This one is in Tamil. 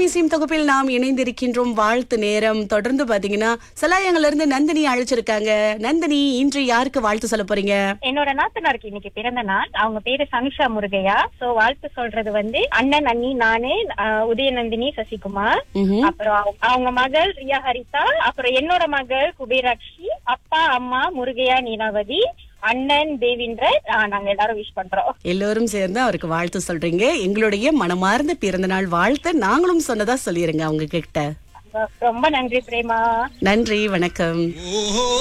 இசையும் தொகுப்பில் நாம் இணைந்திருக்கின்றோம். வாழ்த்து நேரம் தொடர்ந்து பாத்தீங்கன்னா சலாயங்கள்ல இருந்து நந்தினி அழைச்சிருக்காங்க. நந்தினி, இன்று யாருக்கு வாழ்த்து சொல்ல போறீங்க? என்னோட நாத்தனாருக்கு இன்னைக்கு பிறந்த நாள். அவங்க பேரு சமிஷா முருகையா. சோ வாழ்த்து சொல்றது வந்து அண்ணன், அண்ணி, நானு, உதயநந்தினி, சசிகுமார், அப்புறம் அவங்க மகள் ரியா ஹரிதா, அப்புறம் என்னோட மகள் குபேராட்சி, அப்பா அம்மா முருகையா நீலாவதி, அண்ணன் தேவின்றன். நாங்க எல்லாரும் விஷ் பண்றோம். எல்லோரும் சேர்ந்து அவருக்கு வாழ்த்து சொல்றீங்க. எங்களுடைய மனமார்ந்த பிறந்த நாள் வாழ்த்து நாங்களும் சொன்னதா சொல்லிருங்க அவங்க கிட்ட. ரொம்ப நன்றி பிரேமா. நன்றி, வணக்கம்.